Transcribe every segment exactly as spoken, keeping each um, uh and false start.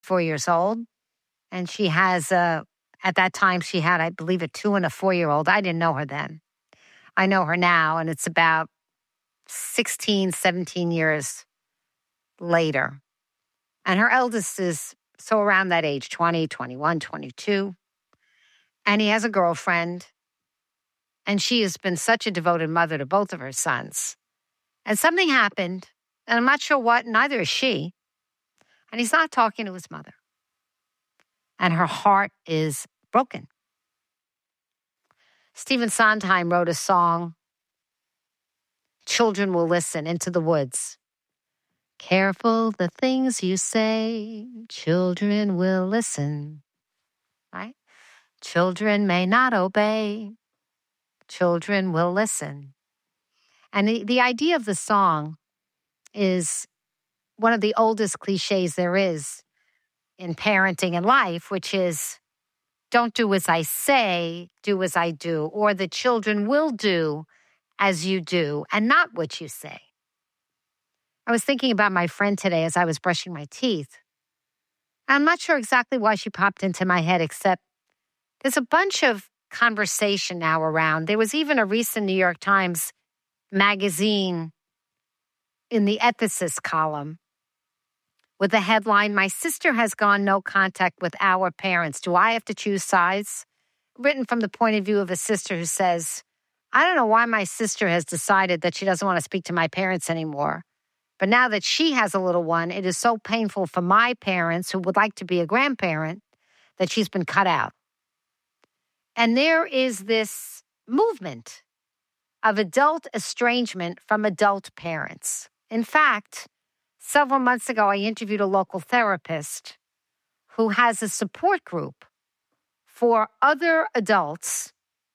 four years old. And she has, a, at that time, she had, I believe, a two and a four-year-old. I didn't know her then. I know her now, and it's about sixteen, seventeen years later. And her eldest is so around that age, twenty, twenty-one, twenty-two. And he has a girlfriend. And she has been such a devoted mother to both of her sons. And something happened, and I'm not sure what, neither is she. And he's not talking to his mother. And her heart is broken. Stephen Sondheim wrote a song, Children Will Listen, Into the Woods. Careful the things you say, children will listen. Right? Children may not obey, children will listen. And the, the idea of the song is one of the oldest cliches there is in parenting and life, which is, don't do as I say, do as I do, or the children will do as you do and not what you say. I was thinking about my friend today as I was brushing my teeth. I'm not sure exactly why she popped into my head, except there's a bunch of conversation now around. There was even a recent New York Times magazine in the ethicist column with the headline, My sister has gone no contact with our parents. Do I have to choose sides? Written from the point of view of a sister who says, I don't know why my sister has decided that she doesn't want to speak to my parents anymore. But now that she has a little one, it is so painful for my parents who would like to be a grandparent that she's been cut out. And there is this movement of adult estrangement from adult parents. In fact, several months ago, I interviewed a local therapist who has a support group for other adults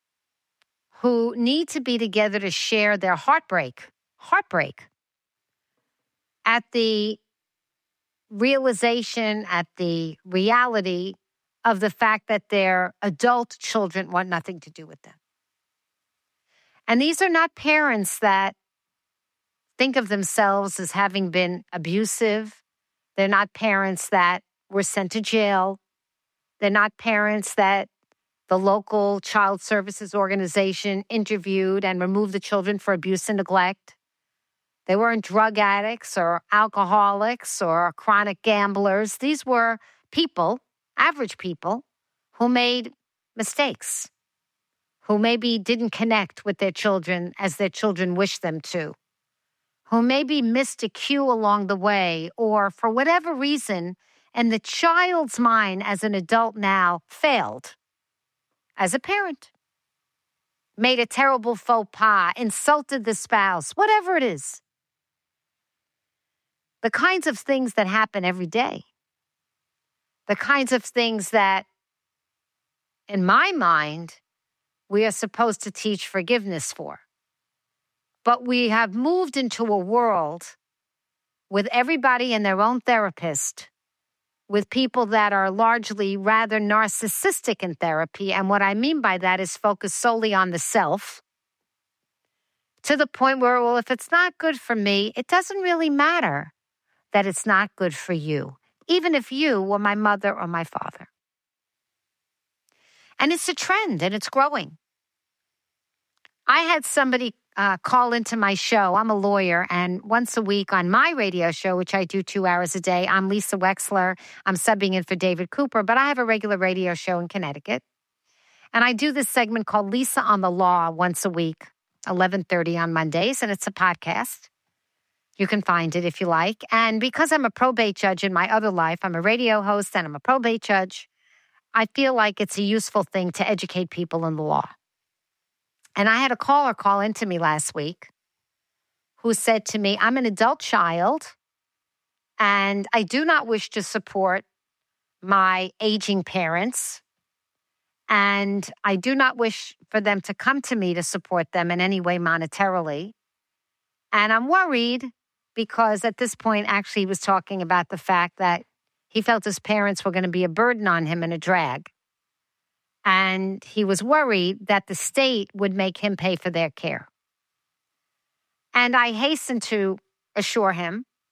who need to be together to share their heartbreak, heartbreak, at the realization, at the reality of the fact that their adult children want nothing to do with them. And these are not parents that think of themselves as having been abusive. They're not parents that were sent to jail. They're not parents that the local child services organization interviewed and removed the children for abuse and neglect. They weren't drug addicts or alcoholics or chronic gamblers. These were people, average people, who made mistakes, who maybe didn't connect with their children as their children wished them to, who maybe missed a cue along the way, or for whatever reason, and the child's mind as an adult now failed as a parent, made a terrible faux pas, insulted the spouse, whatever it is. The kinds of things that happen every day, the kinds of things that, in my mind, we are supposed to teach forgiveness for. But we have moved into a world with everybody and their own therapist, with people that are largely rather narcissistic in therapy. And what I mean by that is focused solely on the self, to the point where, well, if it's not good for me, it doesn't really matter that it's not good for you, even if you were my mother or my father. And it's a trend, and it's growing. I had somebody uh, call into my show. I'm a lawyer, and once a week on my radio show, which I do two hours a day, I'm Lisa Wexler. I'm subbing in for David Cooper, but I have a regular radio show in Connecticut. And I do this segment called Lisa on the Law once a week, eleven thirty on Mondays, and it's a podcast. You can find it if you like. And because I'm a probate judge in my other life, I'm a radio host and I'm a probate judge, I feel like it's a useful thing to educate people in the law. And I had a caller call into me last week who said to me, I'm an adult child and I do not wish to support my aging parents. And I do not wish for them to come to me to support them in any way monetarily. And I'm worried because at this point, actually, he was talking about the fact that he felt his parents were going to be a burden on him and a drag. And he was worried that the state would make him pay for their care. And I hastened to assure him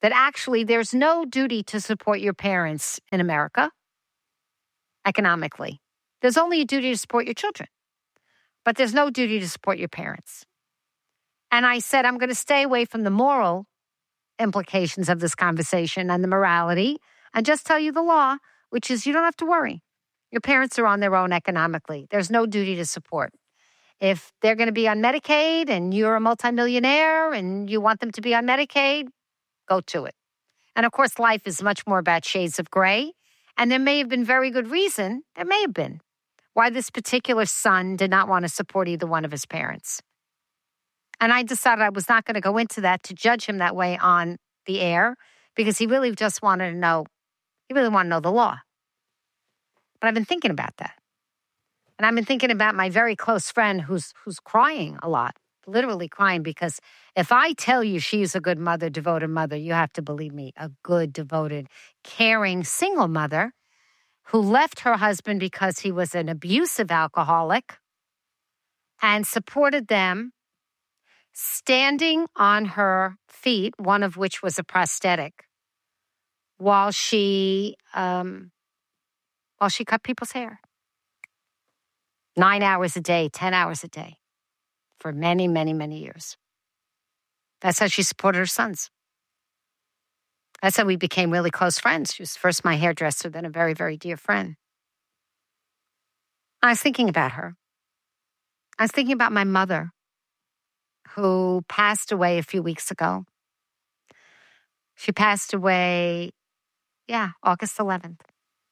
that actually there's no duty to support your parents in America economically. There's only a duty to support your children, but there's no duty to support your parents. And I said, I'm going to stay away from the moral implications of this conversation and the morality and just tell you the law, which is you don't have to worry. Your parents are on their own economically. There's no duty to support. If they're going to be on Medicaid and you're a multimillionaire and you want them to be on Medicaid, go to it. And of course, life is much more about shades of gray. And there may have been very good reason, there may have been, why this particular son did not want to support either one of his parents. And I decided I was not going to go into that to judge him that way on the air because he really just wanted to know, he really wanted to know the law. But I've been thinking about that. And I've been thinking about my very close friend who's who's crying a lot, literally crying, because if I tell you she's a good mother, devoted mother, you have to believe me, a good, devoted, caring, single mother who left her husband because he was an abusive alcoholic and supported them, standing on her feet, one of which was a prosthetic, while she um, while she cut people's hair. Nine hours a day, ten hours a day, for many, many, many years. That's how she supported her sons. That's how we became really close friends. She was first my hairdresser, then a very, very dear friend. I was thinking about her. I was thinking about my mother, who passed away a few weeks ago. She passed away, yeah, August eleventh.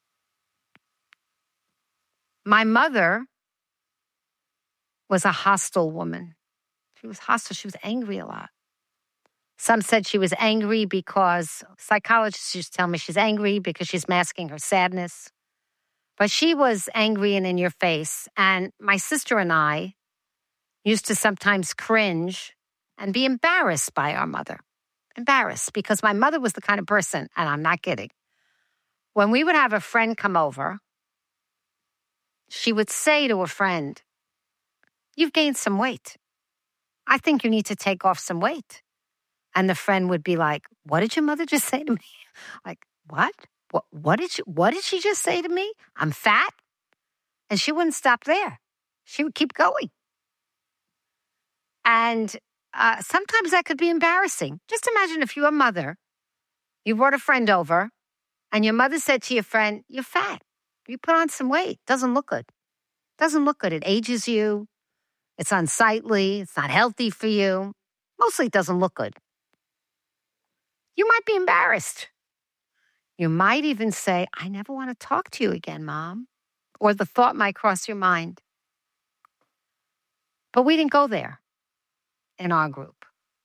My mother was a hostile woman. She was hostile. She was angry a lot. Some said she was angry because psychologists used to tell me she's angry because she's masking her sadness. But she was angry and in your face. And my sister and I used to sometimes cringe and be embarrassed by our mother. Embarrassed because my mother was the kind of person, and I'm not kidding, when we would have a friend come over, she would say to a friend, "You've gained some weight. I think you need to take off some weight." And the friend would be like, "What did your mother just say to me?" Like, what? What, what did she, what did she just say to me? I'm fat? And she wouldn't stop there. She would keep going. And uh, sometimes that could be embarrassing. Just imagine if you're a mother, you brought a friend over, and your mother said to your friend, "You're fat. You put on some weight. Doesn't look good. Doesn't look good. It ages you. It's unsightly. It's not healthy for you. Mostly it doesn't look good." You might be embarrassed. You might even say, "I never want to talk to you again, Mom." Or the thought might cross your mind. But we didn't go there in our group.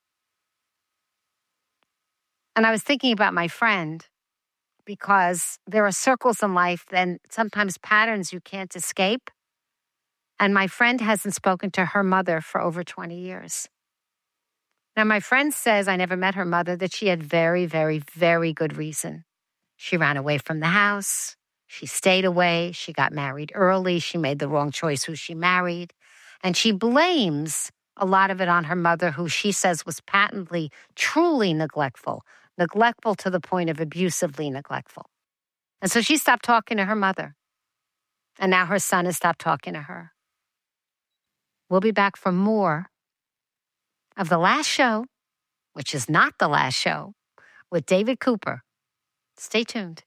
And I was thinking about my friend because there are circles in life and sometimes patterns you can't escape. And my friend hasn't spoken to her mother for over twenty years. Now, my friend says, I never met her mother, that she had very, very, very good reason. She ran away from the house. She stayed away. She got married early. She made the wrong choice who she married. And she blames a lot of it on her mother, who she says was patently, truly neglectful, neglectful to the point of abusively neglectful. And so she stopped talking to her mother. And now her son has stopped talking to her. We'll be back for more of The Last Show, which is not the last show, with David Cooper. Stay tuned.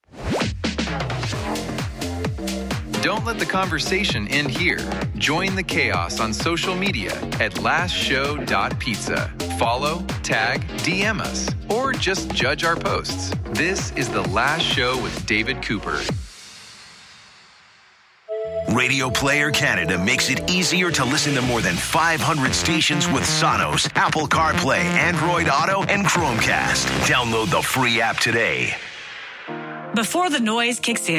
Don't let the conversation end here. Join the chaos on social media at last show dot pizza. Follow, tag, D M us, or just judge our posts. This is The Last Show with David Cooper. Radio Player Canada makes it easier to listen to more than five hundred stations with Sonos, Apple CarPlay, Android Auto, and Chromecast. Download the free app today. Before the noise kicks in,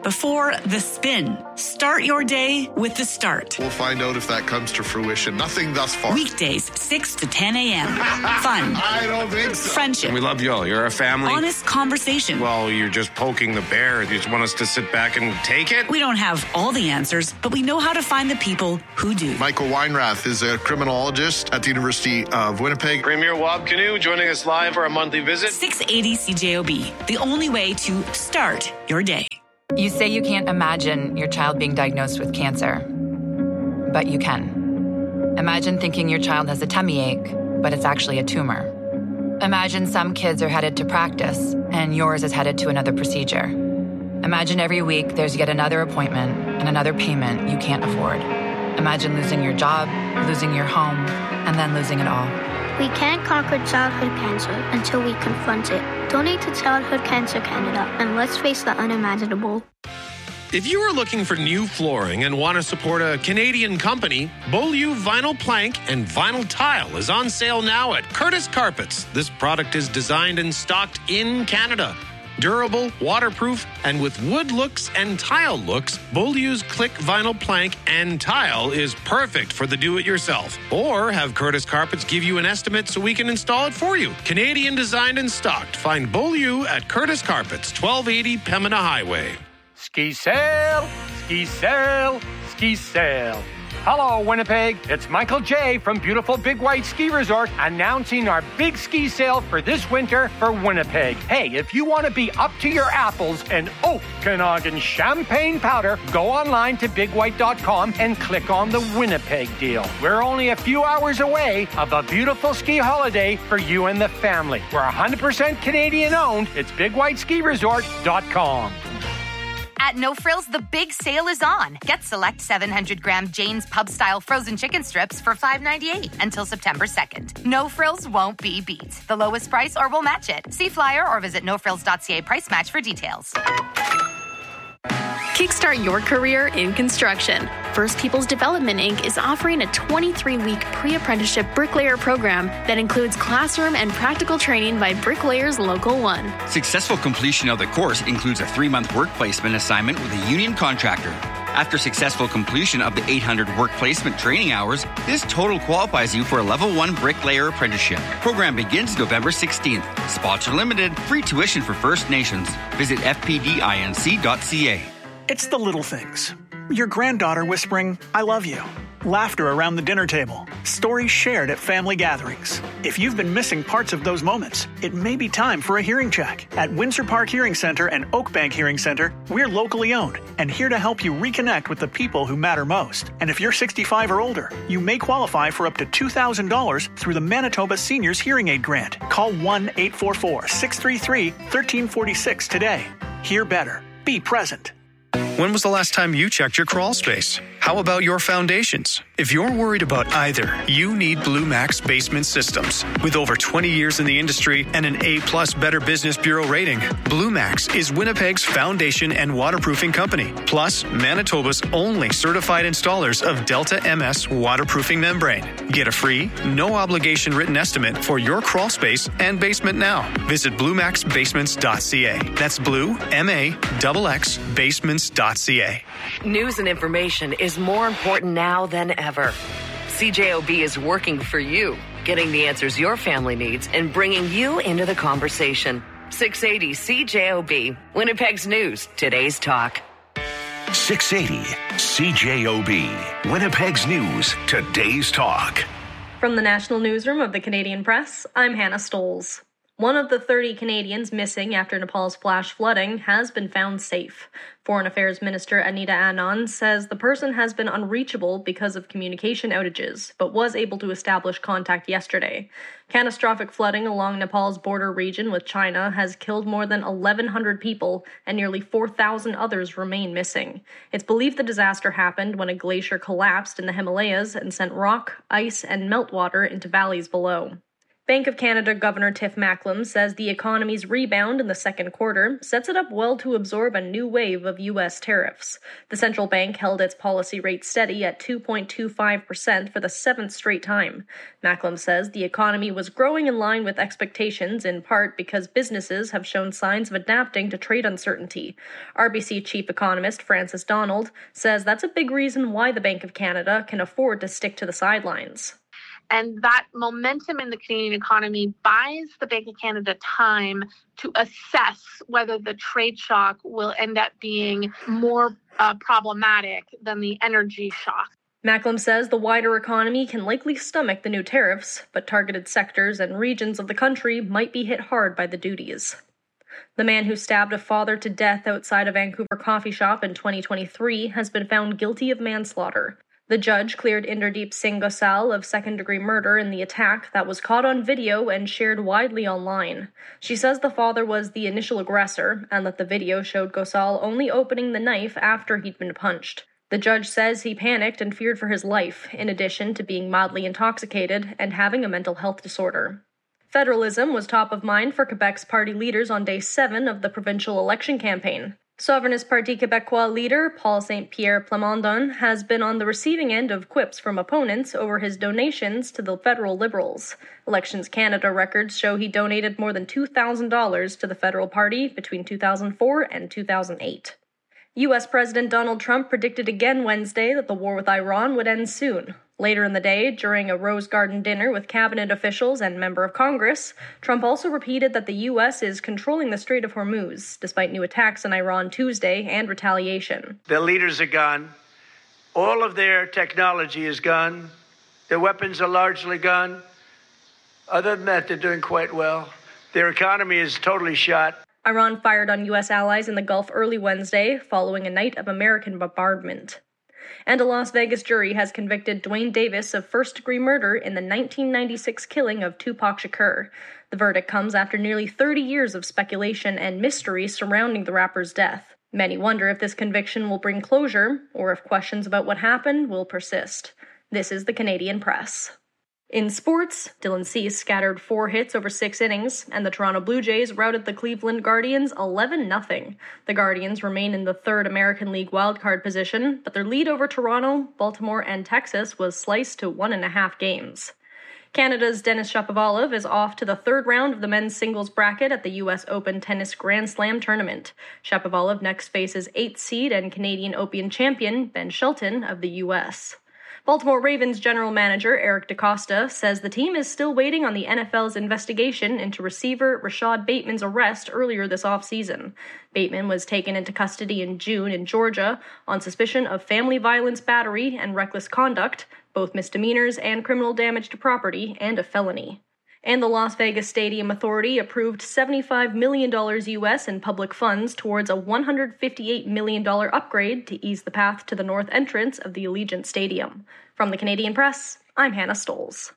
before the spin. Start your day with The Start. We'll find out if that comes to fruition. Nothing thus far. Weekdays, six to ten a.m. Fun. I don't think so. Friendship. We love you all. You're a family. Honest conversation. Well, you're just poking the bear. You just want us to sit back and take it? We don't have all the answers, but we know how to find the people who do. Michael Weinrath is a criminologist at the University of Winnipeg. Premier Wab Canoe joining us live for a monthly visit. six eighty C J O B, the only way to start your day. You say you can't imagine your child being diagnosed with cancer, but you can. Imagine thinking your child has a tummy ache, but it's actually a tumor. Imagine some kids are headed to practice, and yours is headed to another procedure. Imagine every week there's yet another appointment and another payment you can't afford. Imagine losing your job, losing your home, and then losing it all. We can't conquer childhood cancer until we confront it. Donate to Childhood Cancer Canada, and let's face the unimaginable. If you are looking for new flooring and want to support a Canadian company, Beaulieu Vinyl Plank and Vinyl Tile is on sale now at Curtis Carpets. This product is designed and stocked in Canada. Durable, waterproof, and with wood looks and tile looks, Beaulieu's Click Vinyl Plank and Tile is perfect for the do-it-yourself. Or have Curtis Carpets give you an estimate so we can install it for you. Canadian designed and stocked. Find Beaulieu at Curtis Carpets, twelve eighty Pembina Highway. Ski sail, ski sail, ski sail. Hello, Winnipeg. It's Michael J. from beautiful Big White Ski Resort announcing our big ski sale for this winter for Winnipeg. Hey, if you want to be up to your apples in Okanagan champagne powder, go online to big white dot com and click on the Winnipeg deal. We're only a few hours away of a beautiful ski holiday for you and the family. We're one hundred percent Canadian owned. It's big white ski resort dot com. At No Frills, the big sale is on. Get select seven hundred gram Jane's Pub-style frozen chicken strips for five ninety-eight until September second. No Frills won't be beat. The lowest price or we'll match it. See flyer or visit no frills dot c a price match for details. Kickstart your career in construction. First Peoples Development Incorporated is offering a twenty-three week pre-apprenticeship bricklayer program that includes classroom and practical training by Bricklayers Local one. Successful completion of the course includes a three-month work placement assignment with a union contractor. After successful completion of the eight hundred work placement training hours, this total qualifies you for a level one bricklayer apprenticeship. Program begins November sixteenth. Spots are limited. Free tuition for First Nations. Visit f p d i n c dot c a. It's the little things. Your granddaughter whispering, "I love you." Laughter around the dinner table. Stories shared at family gatherings. If you've been missing parts of those moments, it may be time for a hearing check. At Windsor Park Hearing Center and Oakbank Hearing Center, we're locally owned and here to help you reconnect with the people who matter most. And if you're sixty-five or older, you may qualify for up to two thousand dollars through the Manitoba Seniors Hearing Aid Grant. Call one eight four four, six three three, one three four six today. Hear better. Be present. When was the last time you checked your crawl space? How about your foundations? If you're worried about either, you need Blue Max Basement Systems. With over twenty years in the industry and an A-plus Better Business Bureau rating, Blue Max is Winnipeg's foundation and waterproofing company, plus Manitoba's only certified installers of Delta M S waterproofing membrane. Get a free, no-obligation written estimate for your crawl space and basement now. Visit blue max basements dot c a. That's blue, M A X X, basements dot c a. News and information is more important now than ever. C J O B is working for you, getting the answers your family needs and bringing you into the conversation. six eighty C J O B, Winnipeg's news, today's talk. six eighty C J O B, Winnipeg's news, today's talk. From the National Newsroom of the Canadian Press, I'm Hannah Stoles. One of the thirty Canadians missing after Nepal's flash flooding has been found safe. Foreign Affairs Minister Anita Anand says the person has been unreachable because of communication outages, but was able to establish contact yesterday. Catastrophic flooding along Nepal's border region with China has killed more than eleven hundred people, and nearly four thousand others remain missing. It's believed the disaster happened when a glacier collapsed in the Himalayas and sent rock, ice, and meltwater into valleys below. Bank of Canada Governor Tiff Macklem says the economy's rebound in the second quarter sets it up well to absorb a new wave of U S tariffs. The central bank held its policy rate steady at two point two five percent for the seventh straight time. Macklem says the economy was growing in line with expectations, in part because businesses have shown signs of adapting to trade uncertainty. R B C chief economist Francis Donald says that's a big reason why the Bank of Canada can afford to stick to the sidelines. And that momentum in the Canadian economy buys the Bank of Canada time to assess whether the trade shock will end up being more uh, problematic than the energy shock. Macklem says the wider economy can likely stomach the new tariffs, but targeted sectors and regions of the country might be hit hard by the duties. The man who stabbed a father to death outside a Vancouver coffee shop in twenty twenty-three has been found guilty of manslaughter. The judge cleared Inderdeep Singh Gosal of second-degree murder in the attack that was caught on video and shared widely online. She says the father was the initial aggressor and that the video showed Gosal only opening the knife after he'd been punched. The judge says he panicked and feared for his life, in addition to being mildly intoxicated and having a mental health disorder. Federalism was top of mind for Quebec's party leaders on day seven of the provincial election campaign. Souverainist Parti Québécois leader Paul Saint-Pierre Plamondon has been on the receiving end of quips from opponents over his donations to the federal Liberals. Elections Canada records show he donated more than two thousand dollars to the federal party between two thousand four and two thousand eight. U S President Donald Trump predicted again Wednesday that the war with Iran would end soon. Later in the day, during a Rose Garden dinner with cabinet officials and member of Congress, Trump also repeated that the U S is controlling the Strait of Hormuz, despite new attacks on Iran Tuesday and retaliation. Their leaders are gone. All of their technology is gone. Their weapons are largely gone. Other than that, they're doing quite well. Their economy is totally shot. Iran fired on U S allies in the Gulf early Wednesday, following a night of American bombardment. And a Las Vegas jury has convicted Dwayne Davis of first-degree murder in the nineteen ninety-six killing of Tupac Shakur. The verdict comes after nearly thirty years of speculation and mystery surrounding the rapper's death. Many wonder if this conviction will bring closure, or if questions about what happened will persist. This is the Canadian Press. In sports, Dylan Cease scattered four hits over six innings, and the Toronto Blue Jays routed the Cleveland Guardians eleven nothing. The Guardians remain in the third American League wildcard position, but their lead over Toronto, Baltimore, and Texas was sliced to one and a half games. Canada's Denis Shapovalov is off to the third round of the men's singles bracket at the U S Open Tennis Grand Slam tournament. Shapovalov next faces eighth seed and Canadian Open champion Ben Shelton of the U S Baltimore Ravens general manager Eric DeCosta says the team is still waiting on the N F L's investigation into receiver Rashad Bateman's arrest earlier this offseason. Bateman was taken into custody in June in Georgia on suspicion of family violence battery and reckless conduct, both misdemeanors and criminal damage to property, and a felony. And the Las Vegas Stadium Authority approved seventy-five million dollars U S in public funds towards a one hundred fifty-eight million dollars upgrade to ease the path to the north entrance of the Allegiant Stadium. From the Canadian Press, I'm Hannah Stoles.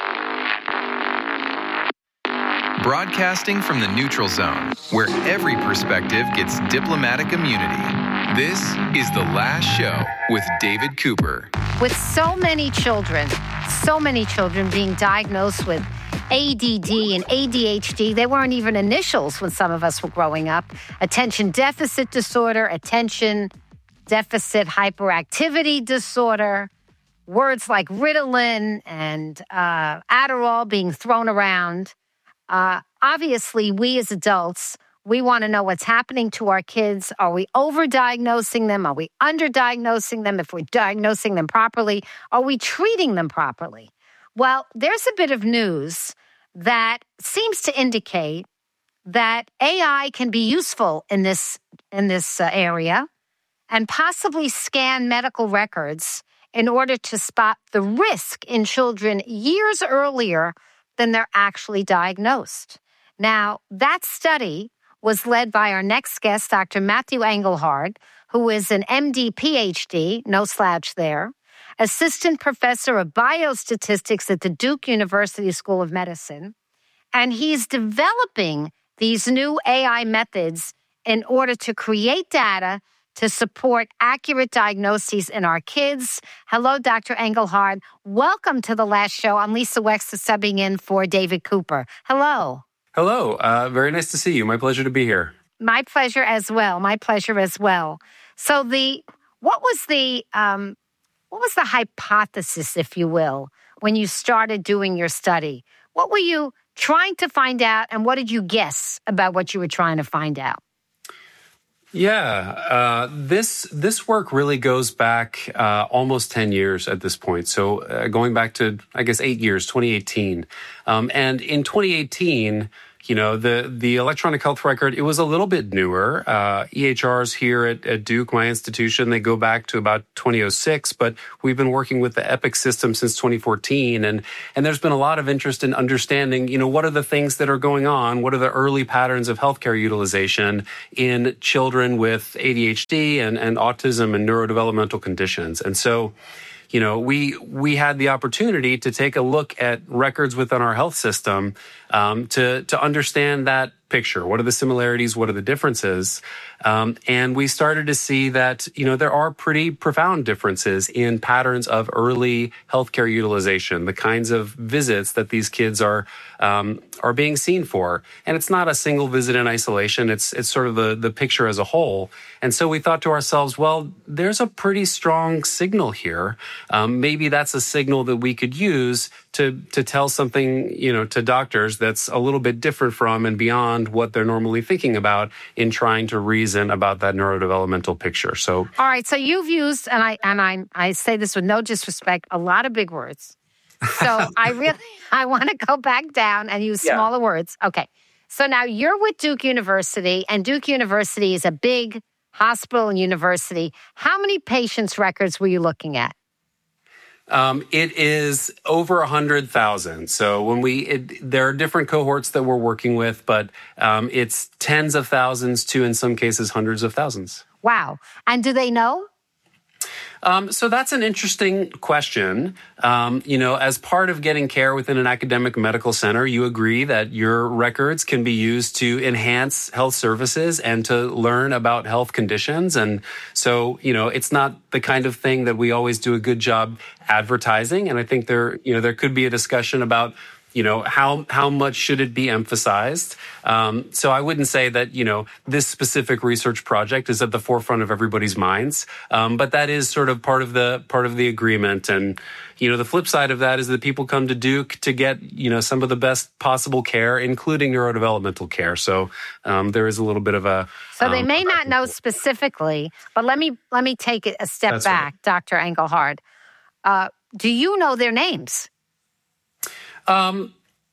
Broadcasting from the neutral zone, where every perspective gets diplomatic immunity. This is The Last Show with David Cooper. With so many children, so many children being diagnosed with A D D and A D H D. They weren't even initials when some of us were growing up. Attention deficit disorder, attention deficit hyperactivity disorder, words like Ritalin and uh, Adderall being thrown around. Uh, obviously, we as adults, we want to know what's happening to our kids. Are we overdiagnosing them? Are we underdiagnosing them? If we're diagnosing them properly, are we treating them properly? Well, there's a bit of news that seems to indicate that A I can be useful in this in this uh, area and possibly scan medical records in order to spot the risk in children years earlier than they're actually diagnosed. Now, that study was led by our next guest, Doctor Matthew Engelhard, who is an M D, P H D, no slouch there, assistant professor of biostatistics at the Duke University School of Medicine. And he's developing these new A I methods in order to create data to support accurate diagnoses in our kids. Hello, Doctor Engelhard. Welcome to The Last Show. I'm Lisa Wexler, subbing in for David Cooper. Hello. Hello. Uh, very nice to see you. My pleasure to be here. My pleasure as well. My pleasure as well. So the what was the um, what was the hypothesis, if you will, when you started doing your study? What were you trying to find out, and what did you guess about what you were trying to find out? Yeah, uh, this this work really goes back uh, almost ten years at this point. So uh, going back to, I guess, eight years, twenty eighteen. Um, and in twenty eighteen, you know, the, the electronic health record, it was a little bit newer. Uh, E H Rs here at, at Duke, my institution, they go back to about twenty oh six, but we've been working with the Epic system since twenty fourteen. And, and there's been a lot of interest in understanding, you know, what are the things that are going on? What are the early patterns of healthcare utilization in children with A D H D and, and autism and neurodevelopmental conditions? And so, you know, we we had the opportunity to take a look at records within our health system um, to to understand that picture. What are the similarities? What are the differences? Um, and we started to see that, you know, there are pretty profound differences in patterns of early healthcare utilization, the kinds of visits that these kids are um, are being seen for. And it's not a single visit in isolation. It's it's sort of the, the picture as a whole. And so we thought to ourselves, well, there's a pretty strong signal here. Um, maybe that's a signal that we could use to to tell something, you know, to doctors that's a little bit different from and beyond what they're normally thinking about in trying to reason about that neurodevelopmental picture. So, all right. So you've used, and I and I I say this with no disrespect, a lot of big words. So I really I want to go back down and use yeah. smaller words. Okay. So now you're with Duke University, and Duke University is a big hospital and university. How many patients' records were you looking at? Um, it is over one hundred thousand. So when we, it, there are different cohorts that we're working with, but um, it's tens of thousands to, in some cases, hundreds of thousands. Wow. And do they know? Um, so that's an interesting question. Um, you know, as part of getting care within an academic medical center, you agree that your records can be used to enhance health services and to learn about health conditions. And so, you know, it's not the kind of thing that we always do a good job advertising. And I think there, you know, there could be a discussion about, you know, how how much should it be emphasized? Um, so I wouldn't say that, you know, this specific research project is at the forefront of everybody's minds, um, but that is sort of part of the part of the agreement. And, you know, the flip side of that is that people come to Duke to get, you know, some of the best possible care, including neurodevelopmental care. So um, there is a little bit of a. So they um, may not know specifically, but let me let me take it a step back, right. Doctor Engelhard. Uh, do you know their names? Um,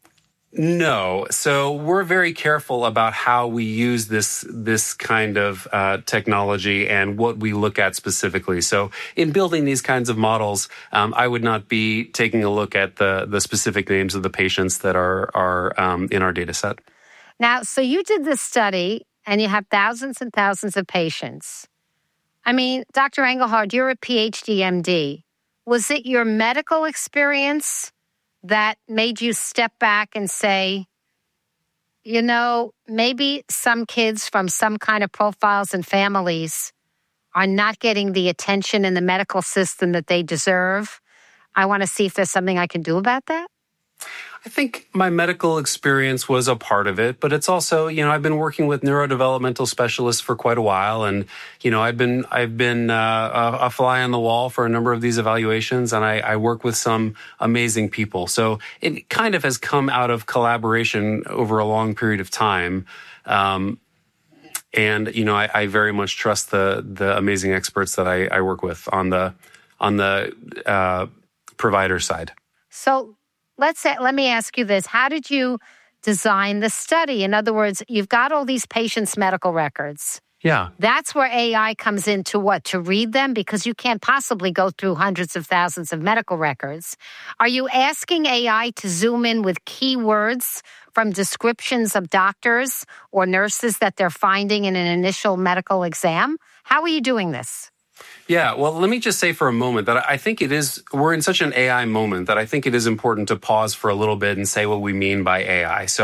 no. So we're very careful about how we use this this kind of uh, technology and what we look at specifically. So in building these kinds of models, um, I would not be taking a look at the the specific names of the patients that are are um, in our data set. Now, so you did this study, and you have thousands and thousands of patients. I mean, Doctor Engelhard, you're a P H D M D. Was it your medical experience that made you step back and say, you know, maybe some kids from some kind of profiles and families are not getting the attention in the medical system that they deserve? I want to see if there's something I can do about that. I think my medical experience was a part of it, but it's also, you know, I've been working with neurodevelopmental specialists for quite a while, and you know, I've been I've been uh, a fly on the wall for a number of these evaluations, and I, I work with some amazing people. So it kind of has come out of collaboration over a long period of time, um, and you know, I, I very much trust the the amazing experts that I, I work with on the on the uh, provider side. So. Let's say, let me ask you this. How did you design the study? In other words, you've got all these patients' medical records. Yeah. That's where A I comes into what? To read them? Because you can't possibly go through hundreds of thousands of medical records. Are you asking A I to zoom in with keywords from descriptions of doctors or nurses that they're finding in an initial medical exam? How are you doing this? Yeah, well, let me just say for a moment that I think it is, we're in such an A I moment that I think it is important to pause for a little bit and say what we mean by A I. So, right.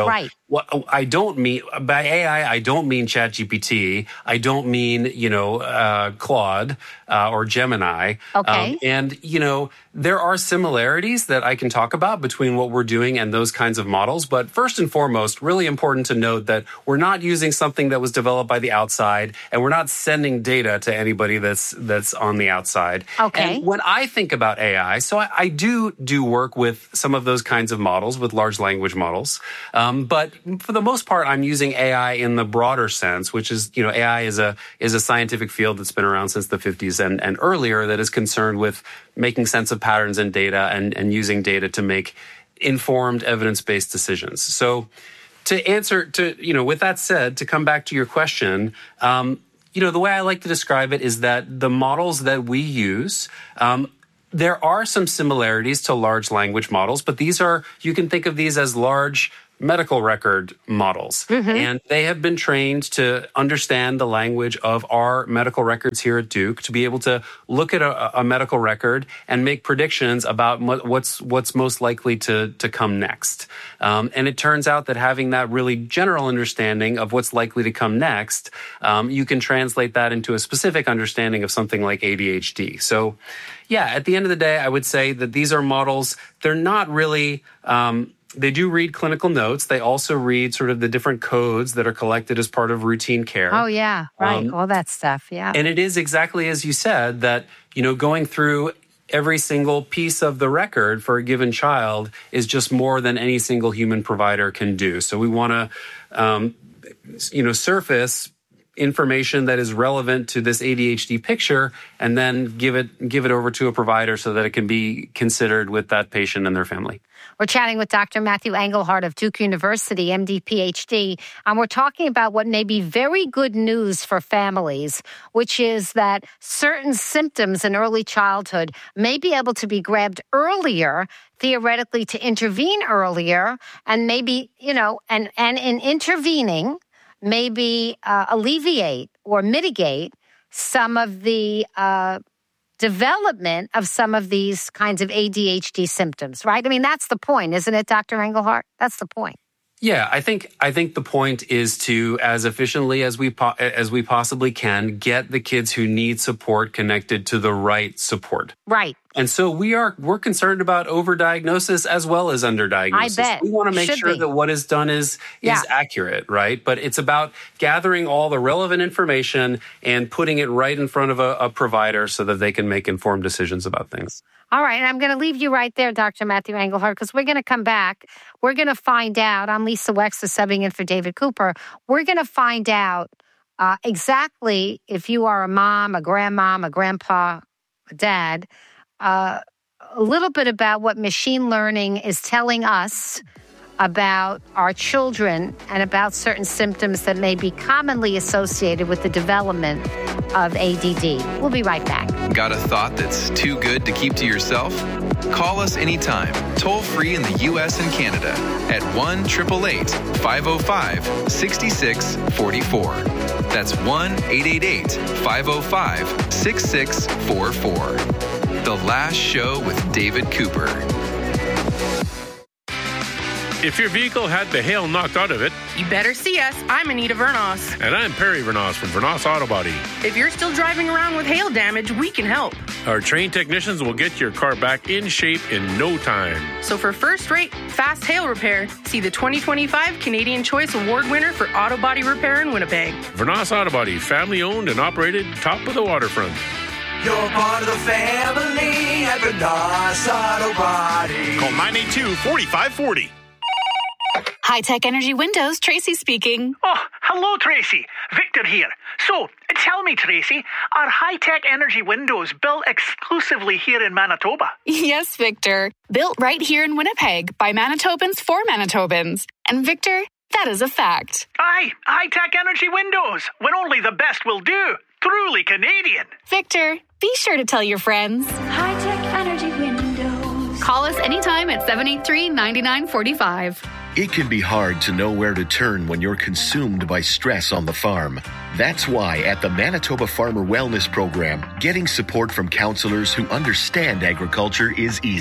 what I don't mean by A I, I don't mean ChatGPT. I don't mean, you know, uh, Claude uh, or Gemini. Okay. Um, and, you know, there are similarities that I can talk about between what we're doing and those kinds of models. But first and foremost, really important to note that we're not using something that was developed by the outside, and we're not sending data to anybody that's that's on the outside. Okay. And when I think about A I, so I, I do do work with some of those kinds of models, with large language models. Um, but for the most part, I'm using A I in the broader sense, which is, you know, A I is a is a scientific field that's been around since the fifties and, and earlier that is concerned with making sense of patterns in data and, and using data to make informed evidence-based decisions. So to answer to, you know, with that said, to come back to your question, um, you know, the way I like to describe it is that the models that we use, um, there are some similarities to large language models, but these are, you can think of these as large medical record models. Mm-hmm. And they have been trained to understand the language of our medical records here at Duke, to be able to look at a, a medical record and make predictions about what's what's most likely to, to come next. Um, and it turns out that having that really general understanding of what's likely to come next, um, you can translate that into a specific understanding of something like A D H D. So, yeah, at the end of the day, I would say that these are models, they're not really... Um, They do read clinical notes. They also read sort of the different codes that are collected as part of routine care. Oh, yeah, right. Um, All that stuff, yeah. And it is exactly as you said, that, you know, going through every single piece of the record for a given child is just more than any single human provider can do. So we want to, um, you know, surface information that is relevant to this A D H D picture and then give it give it over to a provider so that it can be considered with that patient and their family. We're chatting with Doctor Matthew Engelhardt of Duke University, M D, P H D, and we're talking about what may be very good news for families, which is that certain symptoms in early childhood may be able to be grabbed earlier, theoretically to intervene earlier, and maybe, you know, and, and in intervening, maybe uh, alleviate or mitigate some of the uh, development of some of these kinds of A D H D symptoms, right? I mean, that's the point, isn't it, Doctor Engelhardt? That's the point. Yeah, I think I think the point is to, as efficiently as we po- as we possibly can, get the kids who need support connected to the right support. Right. And so we are we're concerned about overdiagnosis as well as underdiagnosis. I bet. We want to make Should sure be. that what is done is is Yeah. accurate, right? But it's about gathering all the relevant information and putting it right in front of a, a provider so that they can make informed decisions about things. All right, and I'm going to leave you right there, Doctor Matthew Engelhardt, because we're going to come back. We're going to find out. I'm Lisa Wexa, subbing in for David Cooper. We're going to find out uh, exactly if you are a mom, a grandmom, a grandpa, a dad, uh, a little bit about what machine learning is telling us about our children and about certain symptoms that may be commonly associated with the development of A D D. We'll be right back. Got a thought that's too good to keep to yourself? Call us anytime, toll free in the U S and Canada at one eight eight eight, five oh five, six six four four. That's one eight eight eight, five oh five, six six four four. The Last Show with David Cooper. If your vehicle had the hail knocked out of it, You better see us. I'm Anita Vernos. and I'm Perry Vernos from Vernos Auto Body. If you're still driving around with hail damage, we can help. Our trained technicians will get your car back in shape in no time. So for first-rate, fast hail repair, see the twenty twenty-five Canadian Choice Award winner for auto body repair in Winnipeg. Vernos Auto Body, family owned and operated, top of the waterfront. You're part of the family at Vernos Auto Body. Call nine eight two, four five four zero. High Tech Energy Windows, Tracy speaking. Oh, hello, Tracy. Victor here. So, tell me, Tracy, are high-tech energy windows built exclusively here in Manitoba? Yes, Victor. Built right here in Winnipeg by Manitobans for Manitobans. And Victor, that is a fact. Aye, high-tech energy windows, when only the best will do. Truly Canadian. Victor, be sure to tell your friends. High-tech energy windows. Call us anytime at seven eight three, nine nine four five. It can be hard to know where to turn when you're consumed by stress on the farm. That's why at the Manitoba Farmer Wellness Program, getting support from counselors who understand agriculture is easy.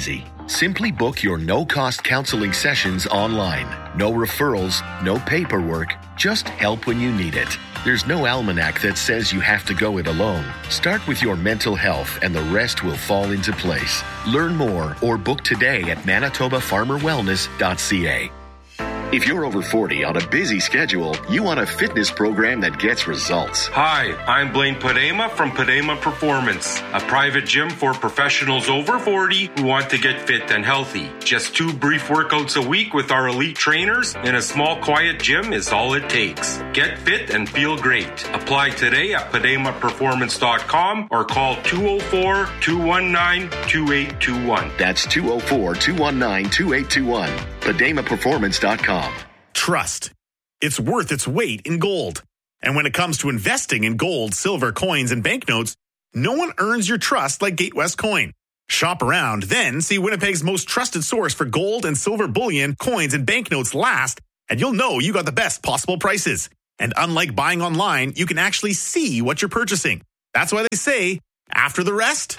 Simply book your no-cost counseling sessions online. No referrals, no paperwork, just help when you need it. There's no almanac that says you have to go it alone. Start with your mental health and the rest will fall into place. Learn more or book today at manitoba farmer wellness dot c a. If you're over forty on a busy schedule, you want a fitness program that gets results. Hi, I'm Blaine Padema from Padema Performance, a private gym for professionals over forty who want to get fit and healthy. Just two brief workouts a week with our elite trainers in a small, quiet gym is all it takes. Get fit and feel great. Apply today at padema performance dot com or call two oh four, two one nine, two eight two one. That's two oh four, two one nine, two eight two one. padema performance dot com. Trust. It's worth its weight in gold. And when it comes to investing in gold, silver, coins, and banknotes, no one earns your trust like Gatewest Coin. Shop around, then see Winnipeg's most trusted source for gold and silver bullion, coins, and banknotes last, and you'll know you got the best possible prices. And unlike buying online, you can actually see what you're purchasing. That's why they say, after the rest,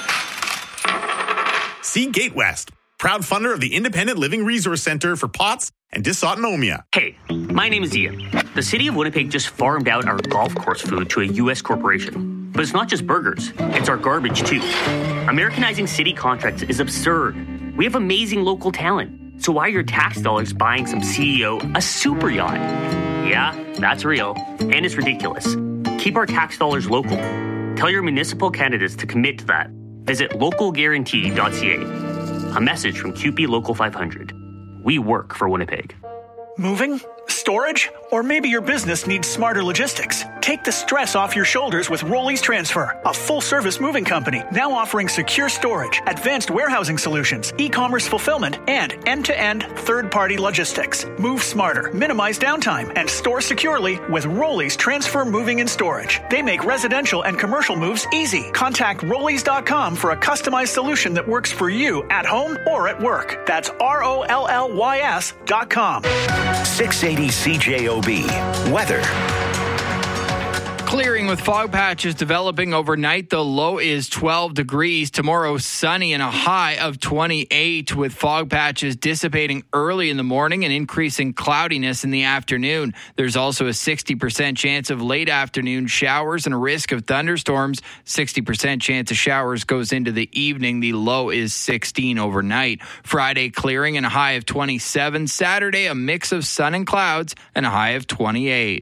see Gatewest, proud funder of the Independent Living Resource Center for P O T S and dysautonomia. Hey, my name is Ian. The city of Winnipeg just farmed out our golf course food to a U S corporation. But it's not just burgers, it's our garbage too. Americanizing city contracts is absurd. We have amazing local talent. So why are your tax dollars buying some C E O a super yacht? Yeah, that's real. And it's ridiculous. Keep our tax dollars local. Tell your municipal candidates to commit to that. Visit local guarantee dot c a. A message from Q P Local five hundred. We work for Winnipeg. Moving? Storage? Or maybe your business needs smarter logistics. Take the stress off your shoulders with Rollies Transfer, a full-service moving company now offering secure storage, advanced warehousing solutions, e-commerce fulfillment, and end-to-end third-party logistics. Move smarter, minimize downtime, and store securely with Rollies Transfer Moving and Storage. They make residential and commercial moves easy. Contact rollies dot com for a customized solution that works for you at home or at work. That's R O L L Y S dot com. six eighty C J O B. Weather. Clearing with fog patches developing overnight. The low is twelve degrees. Tomorrow, sunny and a high of twenty-eight, with fog patches dissipating early in the morning and increasing cloudiness in the afternoon. There's also a sixty percent chance of late afternoon showers and a risk of thunderstorms. sixty percent chance of showers goes into the evening. The low is sixteen overnight. Friday, clearing and a high of twenty-seven. Saturday, a mix of sun and clouds and a high of twenty-eight.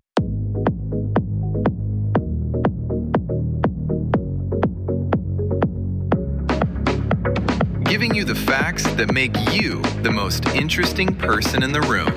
Giving you the facts that make you the most interesting person in the room.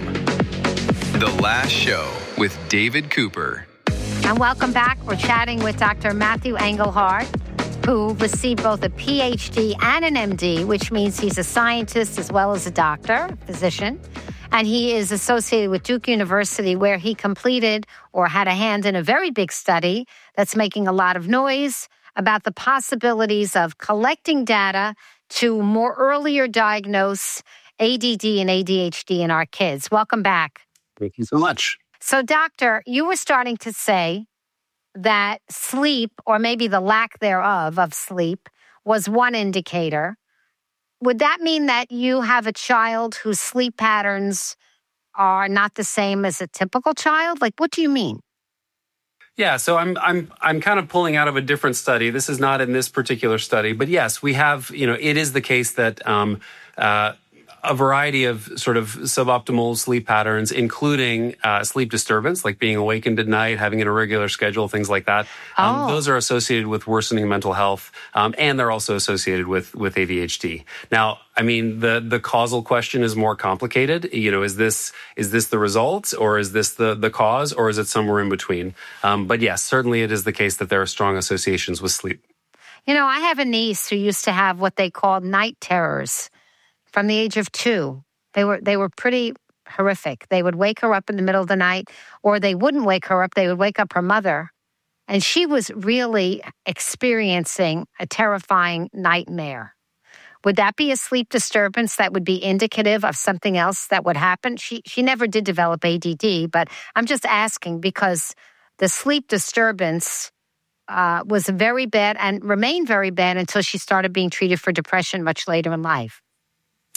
The Last Show with David Cooper. And welcome back. We're chatting with Doctor Matthew Engelhardt, who received both a P H D and an M D, which means he's a scientist as well as a doctor, physician. And he is associated with Duke University, where he completed or had a hand in a very big study that's making a lot of noise about the possibilities of collecting data to more earlier diagnose A D D and A D H D in our kids. Welcome back. Thank you so much. So, doctor, you were starting to say that sleep, or maybe the lack thereof of sleep, was one indicator. Would that mean that you have a child whose sleep patterns are not the same as a typical child? Like, what do you mean? Yeah, so I'm I'm I'm kind of pulling out of a different study. This is not in this particular study, but yes, we have, you know, it is the case that um, uh, a variety of sort of suboptimal sleep patterns, including uh, sleep disturbance, like being awakened at night, having an irregular schedule, things like that. Um, Oh. Those are associated with worsening mental health, um, and they're also associated with with A D H D. Now, I mean, the the causal question is more complicated. You know, is this is this the result, or is this the the cause, or is it somewhere in between? Um, but yes, certainly it is the case that there are strong associations with sleep. You know, I have a niece who used to have what they called night terrors from the age of two. They were they were pretty horrific. They would wake her up in the middle of the night, or they wouldn't wake her up. They would wake up her mother. And she was really experiencing a terrifying nightmare. Would that be a sleep disturbance that would be indicative of something else that would happen? She she never did develop A D D, but I'm just asking because the sleep disturbance uh, was very bad and remained very bad until she started being treated for depression much later in life.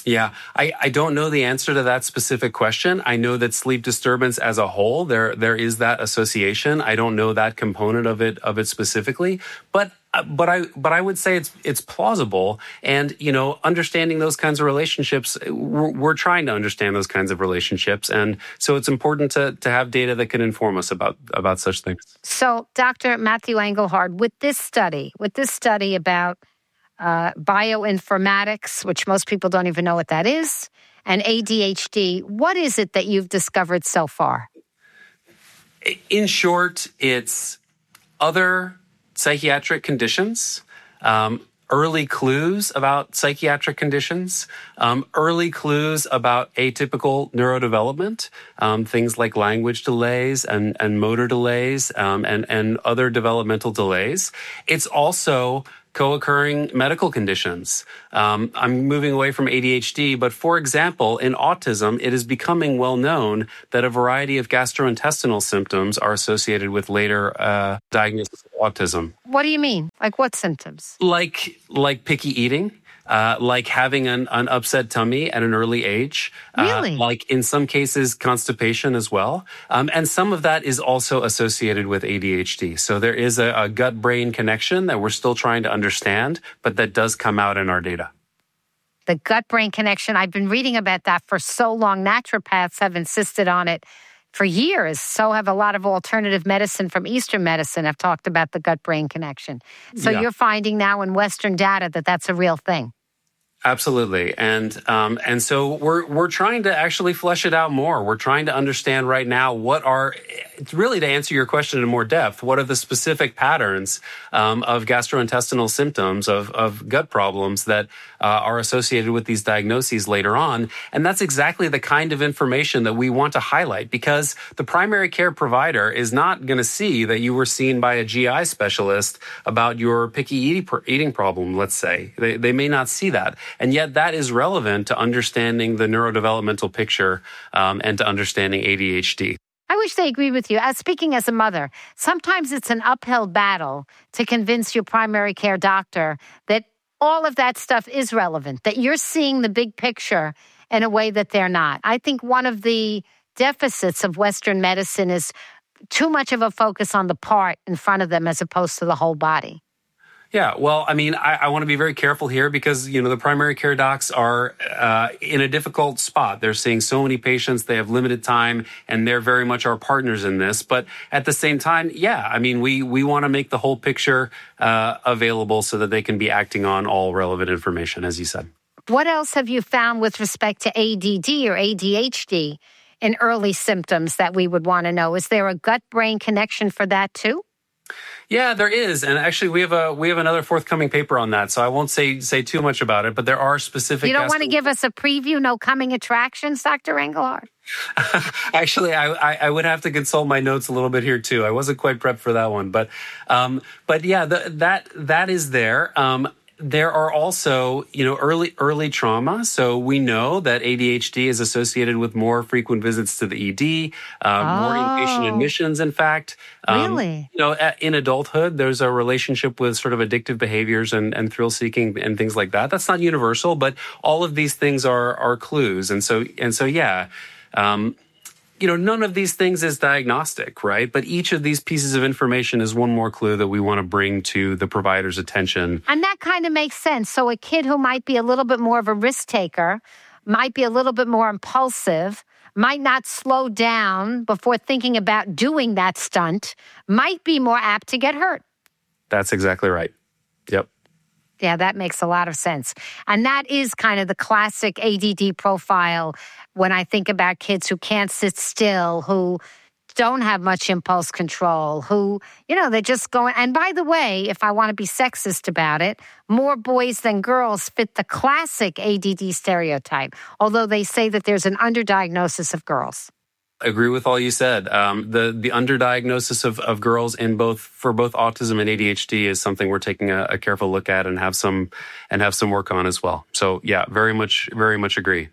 Yeah, I, I don't know the answer to that specific question. I know that sleep disturbance as a whole, there there is that association. I don't know that component of it of it specifically, but but I but I would say it's it's plausible. And you know, understanding those kinds of relationships, we're, we're trying to understand those kinds of relationships, and so it's important to to have data that can inform us about about such things. So, Doctor Matthew Engelhard, with this study, with this study about Uh, bioinformatics, which most people don't even know what that is, and A D H D. What is it that you've discovered so far? In short, it's other psychiatric conditions, um, early clues about psychiatric conditions, um, early clues about atypical neurodevelopment, um, things like language delays and, and motor delays um, and, and other developmental delays. It's also co-occurring medical conditions. Um, I'm moving away from A D H D, but for example, in autism, it is becoming well known that a variety of gastrointestinal symptoms are associated with later uh, diagnosis of autism. What do you mean? Like what symptoms? Like like picky eating. Uh, like having an, an upset tummy at an early age. Really? Uh, like in some cases, constipation as well. Um, and some of that is also associated with A D H D. So there is a, a gut-brain connection that we're still trying to understand, but that does come out in our data. The gut-brain connection, I've been reading about that for so long. Naturopaths have insisted on it for years. So have a lot of alternative medicine from Eastern medicine have talked about the gut-brain connection. So Yeah. you're finding now in Western data that that's a real thing. Absolutely, and um, and so we're we're trying to actually flesh it out more. We're trying to understand right now what are, really to answer your question in more depth, what are the specific patterns um, of gastrointestinal symptoms, of of gut problems that uh, are associated with these diagnoses later on, and that's exactly the kind of information that we want to highlight, because the primary care provider is not going to see that you were seen by a G I specialist about your picky eating problem. Let's say they they may not see that. And yet that is relevant to understanding the neurodevelopmental picture um, and to understanding A D H D. I wish they agreed with you. As speaking as a mother, sometimes it's an uphill battle to convince your primary care doctor that all of that stuff is relevant, that you're seeing the big picture in a way that they're not. I think one of the deficits of Western medicine is too much of a focus on the part in front of them as opposed to the whole body. Yeah, well, I mean, I, I want to be very careful here because, you know, the primary care docs are uh, in a difficult spot. They're seeing so many patients, they have limited time, and they're very much our partners in this. But at the same time, yeah, I mean, we, we want to make the whole picture uh, available so that they can be acting on all relevant information, as you said. What else have you found with respect to A D D or A D H D in early symptoms that we would want to know? Is there a gut-brain connection for that too? Yeah, there is, and actually, we have a we have another forthcoming paper on that. So I won't say say too much about it, but there are specific. You don't gastro- want to give us a preview? No coming attractions, Doctor Engelhard? Actually, I, I I would have to consult my notes a little bit here too. I wasn't quite prepped for that one, but um, but yeah, the, that that is there. Um, There are also, you know, early early trauma. So we know that A D H D is associated with more frequent visits to the E D, uh, oh. more inpatient admissions, in fact. Um, really? You know, in adulthood, there's a relationship with sort of addictive behaviors and, and thrill-seeking and things like that. That's not universal, but all of these things are are clues. And so, and so yeah. Um, You know, none of these things is diagnostic, right? But each of these pieces of information is one more clue that we want to bring to the provider's attention. And that kind of makes sense. So a kid who might be a little bit more of a risk taker, might be a little bit more impulsive, might not slow down before thinking about doing that stunt, might be more apt to get hurt. That's exactly right. Yep. Yeah, that makes a lot of sense. And that is kind of the classic A D D profile when I think about kids who can't sit still, who don't have much impulse control, who, you know, they're just going. And by the way, if I want to be sexist about it, more boys than girls fit the classic A D D stereotype, although they say that there's an underdiagnosis of girls. I agree with all you said. Um, the the underdiagnosis of, of girls in both for both autism and A D H D is something we're taking a, a careful look at and have some and have some work on as well. So yeah, very much very much agree.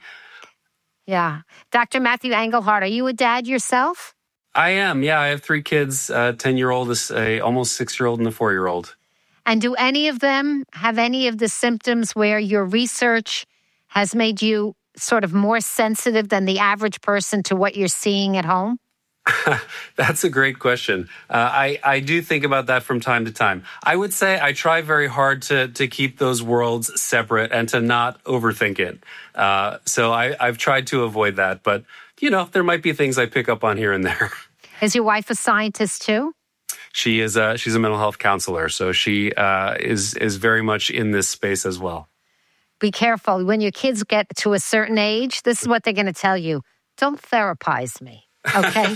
Yeah, Doctor Matthew Engelhard, are you a dad yourself? I am. Yeah, I have three kids: a ten-year-old, a almost six-year-old, and a four-year-old. And do any of them have any of the symptoms where your research has made you sort of more sensitive than the average person to what you're seeing at home? That's a great question. Uh, I, I do think about that from time to time. I would say I try very hard to to keep those worlds separate and to not overthink it. Uh, so I, I've tried to avoid that. But, you know, there might be things I pick up on here and there. Is your wife a scientist too? She is a, she's a mental health counselor. So she uh, is is very much in this space as well. Be careful. When your kids get to a certain age, this is what they're going to tell you. Don't therapize me. Okay?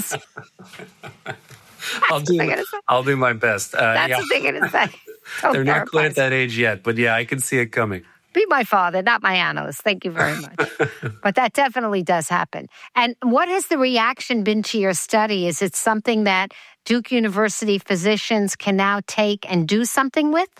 I'll do I'll do my best. Uh, That's yeah. what they're going to say. Don't They're not quite at therapize. that age yet, but yeah, I can see it coming. Be my father, not my analyst. Thank you very much. But that definitely does happen. And what has the reaction been to your study? Is it something that Duke University physicians can now take and do something with?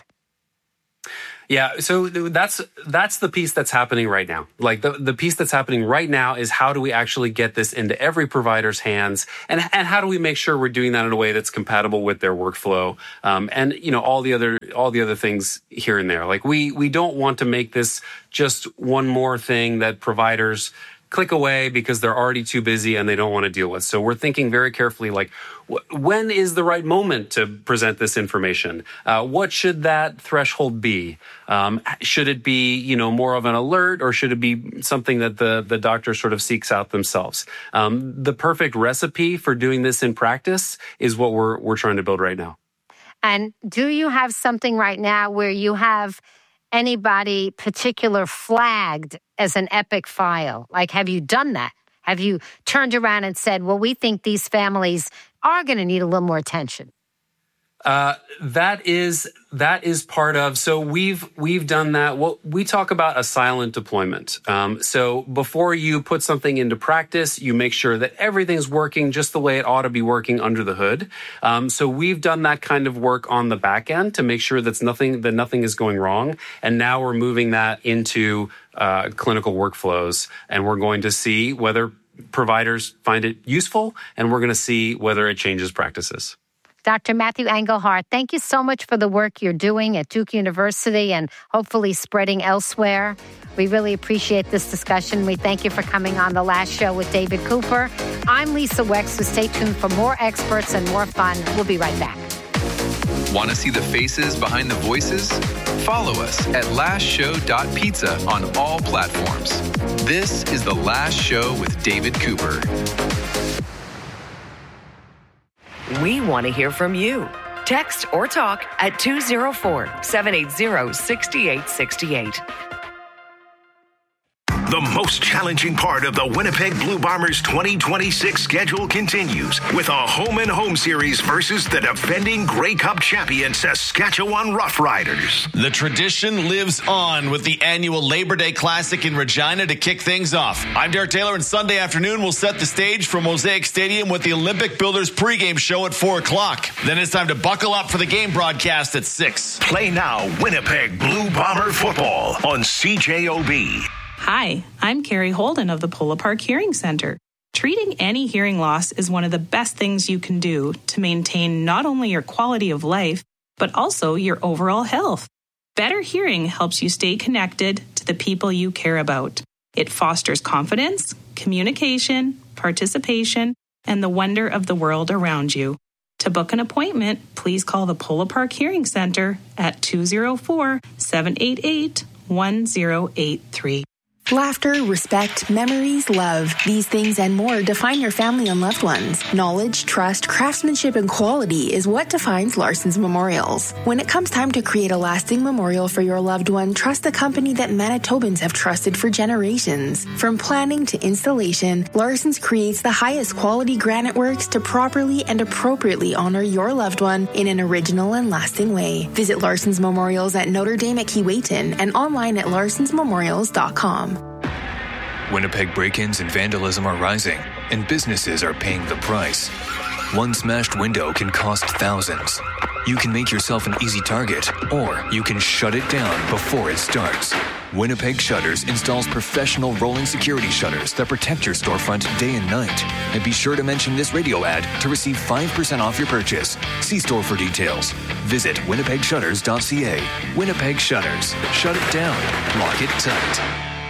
Yeah, so that's that's the piece that's happening right now. Like the, the piece that's happening right now is how do we actually get this into every provider's hands, and and how do we make sure we're doing that in a way that's compatible with their workflow, um, and you know all the other all the other things here and there. Like we we don't want to make this just one more thing that providers click away because they're already too busy and they don't want to deal with. So we're thinking very carefully, like, wh- when is the right moment to present this information? Uh, what should that threshold be? Um, should it be, you know, more of an alert, or should it be something that the, the doctor sort of seeks out themselves? Um, the perfect recipe for doing this in practice is what we're we're trying to build right now. And do you have something right now where you have anybody particular flagged as an epic file? Like, have you done that? Have you turned around and said, well, we think these families are going to need a little more attention? Uh, that is that is part of. So we've we've done that. What we talk about a silent deployment. Um, so before you put something into practice, you make sure that everything's working just the way it ought to be working under the hood. Um, so we've done that kind of work on the back end to make sure that's nothing that nothing is going wrong. And now we're moving that into uh, clinical workflows, and we're going to see whether providers find it useful, and we're going to see whether it changes practices. Doctor Matthew Engelhardt, thank you so much for the work you're doing at Duke University and hopefully spreading elsewhere. We really appreciate this discussion. We thank you for coming on The Last Show with David Cooper. I'm Lisa Wexler. Stay tuned for more experts and more fun. We'll be right back. Want to see the faces behind the voices? Follow us at last show dot pizza on all platforms. This is The Last Show with David Cooper. We want to hear from you. Text or talk at two oh four, seven eight zero, six eight six eight. The most challenging part of the Winnipeg Blue Bombers twenty twenty-six schedule continues with a home and home series versus the defending Grey Cup champion Saskatchewan Roughriders. The tradition lives on with the annual Labor Day Classic in Regina to kick things off. I'm Derek Taylor, and Sunday afternoon we'll set the stage for Mosaic Stadium with the Olympic Builders pregame show at four o'clock. Then it's time to buckle up for the game broadcast at six. Play now Winnipeg Blue Bomber football on C J O B. Hi, I'm Carrie Holden of the Polo Park Hearing Center. Treating any hearing loss is one of the best things you can do to maintain not only your quality of life, but also your overall health. Better hearing helps you stay connected to the people you care about. It fosters confidence, communication, participation, and the wonder of the world around you. To book an appointment, please call the Polo Park Hearing Center at two oh four, seven eight eight, one oh eight three. Laughter, respect, memories, love. These things and more define your family and loved ones. Knowledge, trust, craftsmanship, and quality is what defines Larson's Memorials. When it comes time to create a lasting memorial for your loved one, trust the company that Manitobans have trusted for generations. From planning to installation, Larson's creates the highest quality granite works to properly and appropriately honor your loved one in an original and lasting way. Visit Larson's Memorials at Notre Dame at Keewatin and online at larsons memorials dot com. Winnipeg break-ins and vandalism are rising, and businesses are paying the price. One smashed window can cost thousands. You can make yourself an easy target, or you can shut it down before it starts. Winnipeg Shutters installs professional rolling security shutters that protect your storefront day and night. And be sure to mention this radio ad to receive five percent off your purchase. See store for details. Visit winnipeg shutters dot c a. Winnipeg Shutters. Shut it down. Lock it tight.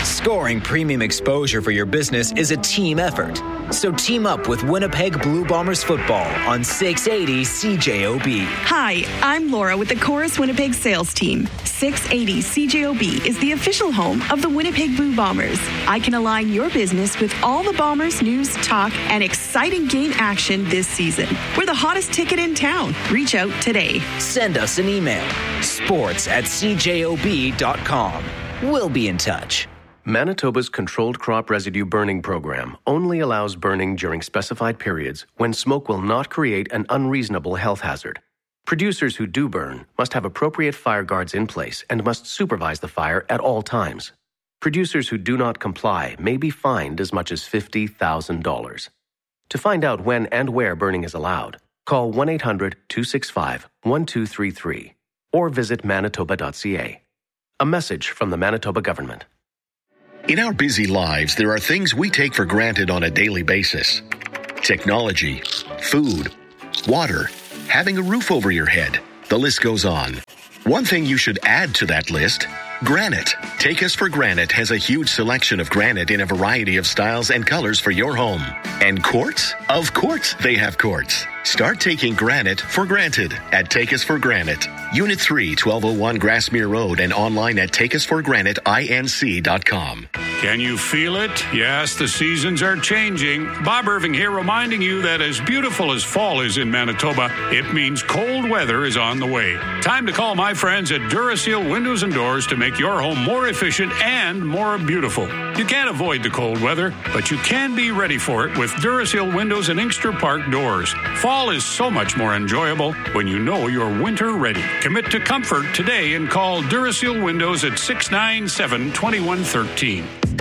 Scoring premium exposure for your business is a team effort. So team up with Winnipeg Blue Bombers football on six eighty C J O B. Hi, I'm Laura with the Chorus Winnipeg sales team. six eighty C J O B is the official home of the Winnipeg Blue Bombers. I can align your business with all the Bombers news, talk, and exciting game action this season. We're the hottest ticket in town. Reach out today. Send us an email. Sports at c j o b dot com. We'll be in touch. Manitoba's Controlled Crop Residue Burning Program only allows burning during specified periods when smoke will not create an unreasonable health hazard. Producers who do burn must have appropriate fire guards in place and must supervise the fire at all times. Producers who do not comply may be fined as much as fifty thousand dollars. To find out when and where burning is allowed, call one eight hundred two six five one two three three or visit manitoba dot c a. A message from the Manitoba government. In our busy lives, there are things we take for granted on a daily basis. Technology, food, water, having a roof over your head. The list goes on. One thing you should add to that list, granite. Take Us for Granite has a huge selection of granite in a variety of styles and colors for your home. And quartz? Of course they have quartz. Start taking granite for granted at Take Us for Granite. Unit three, twelve oh one Grassmere Road, and online at take us for granite inc dot com. Can you feel it? Yes, the seasons are changing. Bob Irving here reminding you that as beautiful as fall is in Manitoba, it means cold weather is on the way. Time to call my friends at Duraseal Windows and Doors to make your home more efficient and more beautiful. You can't avoid the cold weather, but you can be ready for it with Duraseal Windows and Inkster Park doors. Fall is so much more enjoyable when you know you're winter ready. Commit to comfort today and call Duraseal Windows at six nine seven, two one one three.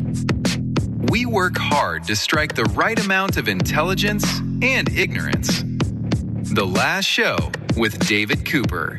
We work hard to strike the right amount of intelligence and ignorance. The Last Show with David Cooper.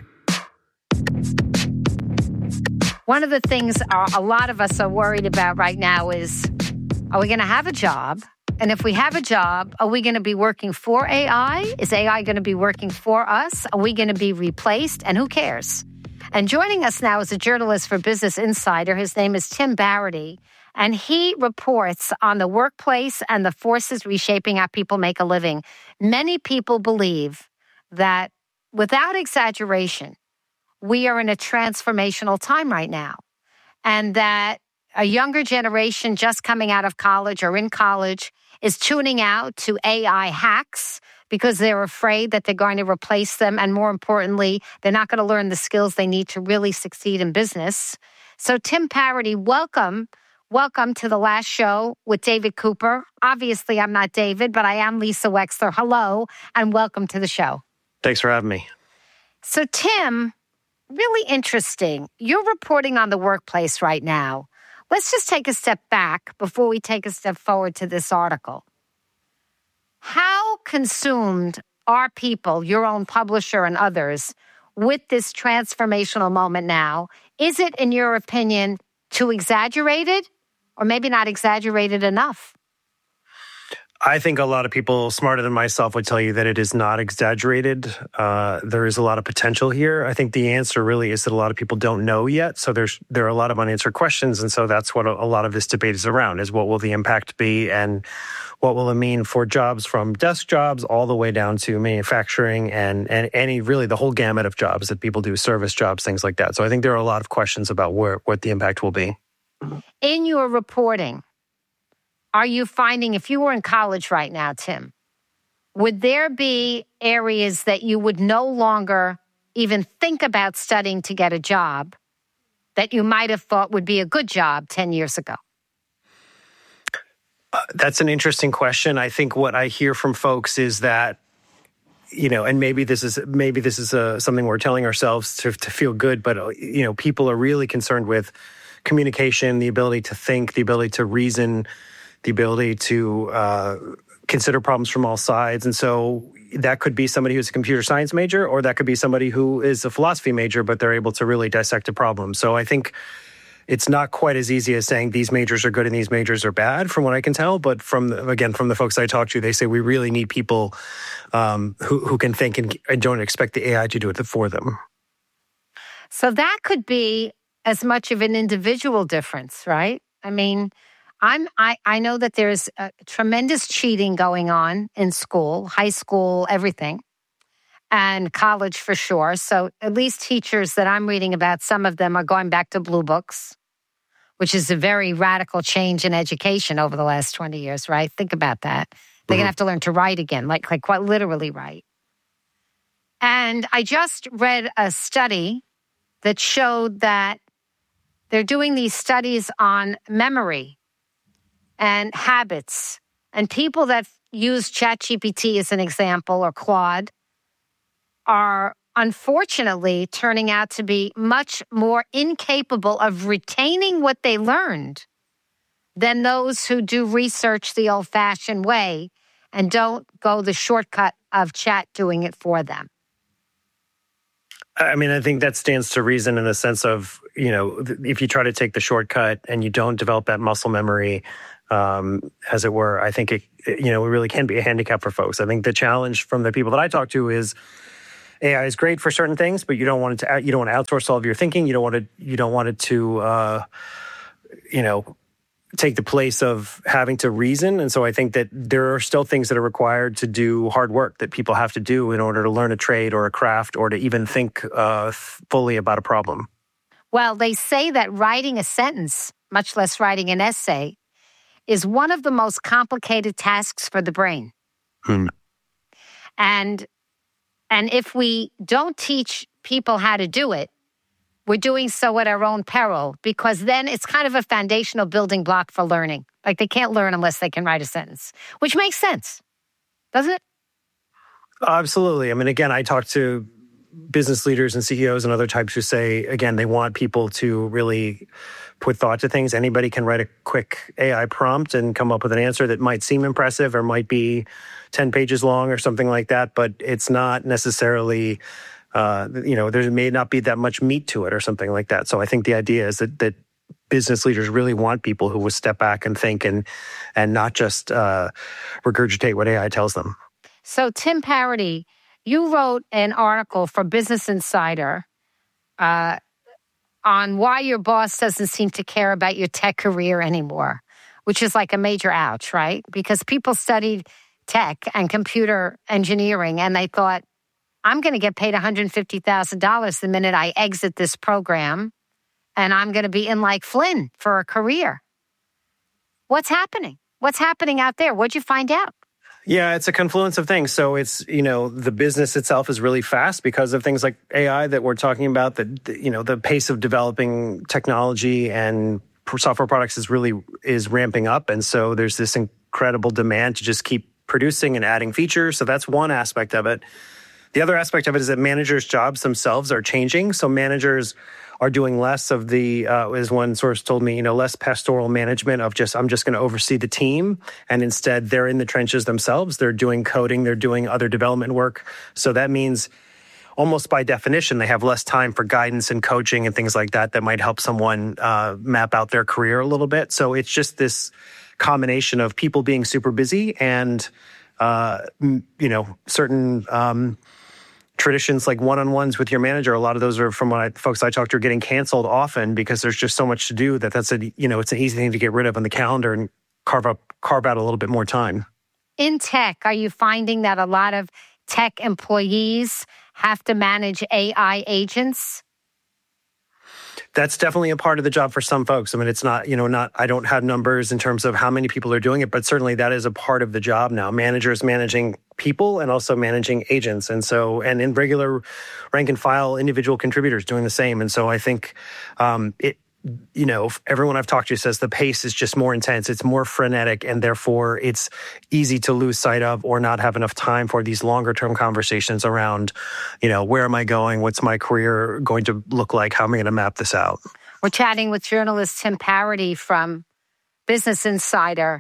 One of the things a lot of us are worried about right now is, are we going to have a job? And if we have a job, are we going to be working for A I? Is A I going to be working for us? Are we going to be replaced? And who cares? And joining us now is a journalist for Business Insider. His name is Tim Barrity, and he reports on the workplace and the forces reshaping how people make a living. Many people believe that, without exaggeration, we are in a transformational time right now, and that a younger generation just coming out of college or in college is tuning out to A I hacks because they're afraid that they're going to replace them. And more importantly, they're not going to learn the skills they need to really succeed in business. So Tim Barrity, welcome. Welcome to The Last Show with David Cooper. Obviously, I'm not David, but I am Lisa Wexler. Hello, and welcome to the show. Thanks for having me. So Tim, really interesting. You're reporting on the workplace right now. Let's just take a step back before we take a step forward to this article. How consumed are people, your own publisher and others, with this transformational moment now? Is it, in your opinion, too exaggerated or maybe not exaggerated enough? I think a lot of people smarter than myself would tell you that it is not exaggerated. Uh, there is a lot of potential here. I think the answer really is that a lot of people don't know yet. So there's there are a lot of unanswered questions. And so that's what a, a lot of this debate is around, is what will the impact be and what will it mean for jobs from desk jobs all the way down to manufacturing and, and any really the whole gamut of jobs that people do, service jobs, things like that. So I think there are a lot of questions about where what the impact will be. In your reporting, are you finding, if you were in college right now, Tim, would there be areas that you would no longer even think about studying to get a job that you might have thought would be a good job ten years ago? Uh, that's an interesting question. I think what I hear from folks is that, you know, and maybe this is maybe this is uh, something we're telling ourselves to, to feel good, but, uh, you know, people are really concerned with communication, the ability to think, the ability to reason, the ability to uh, consider problems from all sides. And so that could be somebody who's a computer science major, or that could be somebody who is a philosophy major, but they're able to really dissect a problem. So I think it's not quite as easy as saying these majors are good and these majors are bad, from what I can tell. But from the, again, from the folks I talk to, they say we really need people um, who, who can think and, and don't expect the A I to do it for them. So that could be as much of an individual difference, right? I mean, I'm, I, I know that there's a tremendous cheating going on in school, high school, everything, and college for sure. So at least teachers that I'm reading about, some of them are going back to blue books, which is a very radical change in education over the last twenty years, right? Think about that. They're mm-hmm. going to have to learn to write again, like, like quite literally write. And I just read a study that showed that they're doing these studies on memory and habits. And people that use ChatGPT as an example, or Claude, are unfortunately turning out to be much more incapable of retaining what they learned than those who do research the old-fashioned way and don't go the shortcut of chat doing it for them. I mean, I think that stands to reason in the sense of, you know, if you try to take the shortcut and you don't develop that muscle memory, um, as it were, I think it, you know, it really can be a handicap for folks. I think the challenge from the people that I talk to is A I is great for certain things, but you don't want it to, you don't want to outsource all of your thinking. You don't want to, you don't want it to, uh, you know, take the place of having to reason. And so I think that there are still things that are required to do hard work that people have to do in order to learn a trade or a craft or to even think uh, fully about a problem. Well, they say that writing a sentence, much less writing an essay, is one of the most complicated tasks for the brain. Hmm. And and if we don't teach people how to do it, we're doing so at our own peril, because then it's kind of a foundational building block for learning. Like, they can't learn unless they can write a sentence, which makes sense, doesn't it? Absolutely. I mean, again, I talk to business leaders and C E Os and other types who say, again, they want people to really put thought to things. Anybody can write a quick A I prompt and come up with an answer that might seem impressive or might be ten pages long or something like that, but it's not necessarily... Uh, you know, there may not be that much meat to it or something like that. So I think the idea is that, that business leaders really want people who will step back and think and and not just uh, regurgitate what A I tells them. So, Tim Parity, you wrote an article for Business Insider uh, on why your boss doesn't seem to care about your tech career anymore, which is like a major ouch, right? Because people studied tech and computer engineering and they thought, I'm going to get paid one hundred fifty thousand dollars the minute I exit this program, and I'm going to be in like Flynn for a career. What's happening? What's happening out there? What'd you find out? Yeah, it's a confluence of things. So it's, you know, the business itself is really fast because of things like A I that we're talking about, that, you know, the pace of developing technology and software products is really is ramping up. And so there's this incredible demand to just keep producing and adding features. So that's one aspect of it. The other aspect of it is that managers' jobs themselves are changing. So managers are doing less of the, uh, as one source told me, you know, less pastoral management of just, I'm just going to oversee the team. And instead, they're in the trenches themselves. They're doing coding. They're doing other development work. So that means almost by definition, they have less time for guidance and coaching and things like that that might help someone uh, map out their career a little bit. So it's just this combination of people being super busy and, uh, you know, certain... Um, traditions like one-on-ones with your manager, a lot of those are from what I, folks I talk to are getting canceled often because there's just so much to do that that's a, you know, it's an easy thing to get rid of on the calendar and carve up, carve out a little bit more time. In tech, are you finding that a lot of tech employees have to manage A I agents? That's definitely a part of the job for some folks. I mean, it's not, you know, not, I don't have numbers in terms of how many people are doing it, but certainly that is a part of the job now. Managers managing people and also managing agents. And so, and in regular rank and file, individual contributors doing the same. And so I think um, it, you know, everyone I've talked to says the pace is just more intense. It's more frenetic, and therefore it's easy to lose sight of or not have enough time for these longer term conversations around, you know, where am I going? What's my career going to look like? How am I going to map this out? We're chatting with journalist Tim Parity from Business Insider.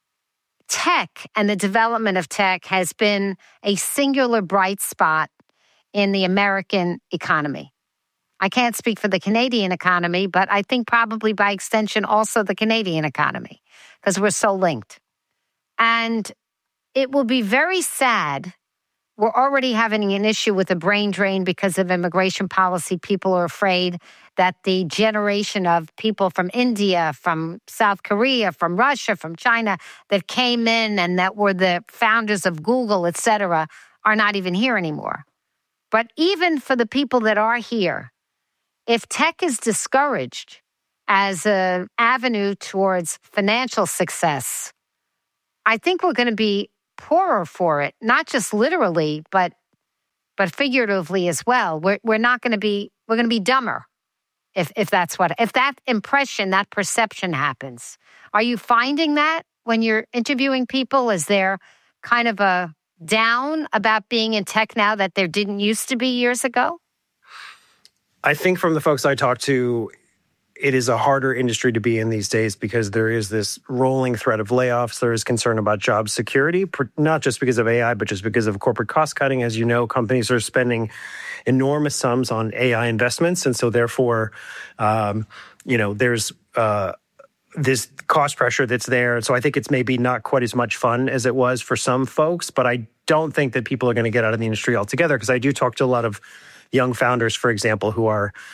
Tech and the development of tech has been a singular bright spot in the American economy. I can't speak for the Canadian economy, but I think probably by extension also the Canadian economy, because we're so linked. And it will be very sad We're already having an issue with a brain drain because of immigration policy. People are afraid that the generation of people from India, from South Korea, from Russia, from China that came in and that were the founders of Google, et cetera, are not even here anymore. But even for the people that are here, if tech is discouraged as an avenue towards financial success, I think we're going to be poorer for it, not just literally, but but figuratively as well. We're we're not going to be we're going to be dumber if if that's what if that impression, that perception happens. Are you finding that when you're interviewing people? Is there kind of a down about being in tech now that there didn't used to be years ago? I think from the folks I talk to, it is a harder industry to be in these days because there is this rolling threat of layoffs. There is concern about job security, not just because of A I, but just because of corporate cost cutting. As you know, companies are spending enormous sums on A I investments. And so therefore, um, you know, there's uh, this cost pressure that's there. So I think it's maybe not quite as much fun as it was for some folks, but I don't think that people are going to get out of the industry altogether because I do talk to a lot of young founders, for example, who are